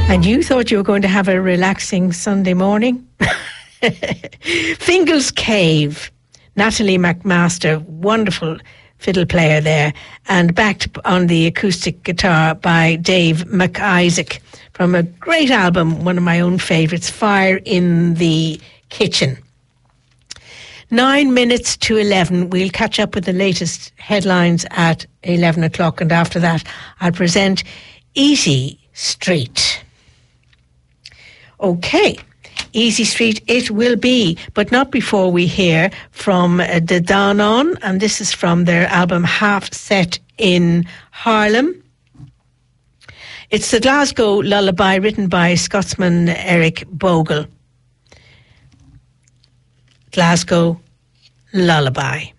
And you thought you were going to have a relaxing Sunday morning? Fingal's Cave. Natalie McMaster, wonderful fiddle player there, and backed on the acoustic guitar by Dave McIsaac from a great album, one of my own favourites, Fire in the Kitchen. 9 minutes to 11. We'll catch up with the latest headlines at 11 o'clock, and after that I'll present Easy Street. Okay, Easy Street it will be, but not before we hear from the Danon, and this is from their album Half Set in Harlem. It's the Glasgow Lullaby, written by Scotsman Eric Bogle. Glasgow Lullaby.